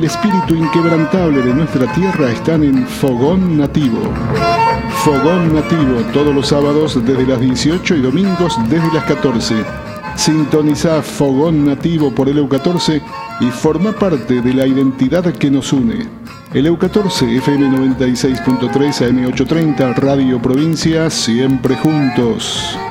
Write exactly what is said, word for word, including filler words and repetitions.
El espíritu inquebrantable de nuestra tierra están en Fogón Nativo. Fogón Nativo, todos los sábados desde las dieciocho y domingos desde las catorce. Sintoniza Fogón Nativo por el E U catorce y forma parte de la identidad que nos une. El E U catorce, F M noventa y seis punto tres, A M ochocientos treinta, Radio Provincia, siempre juntos.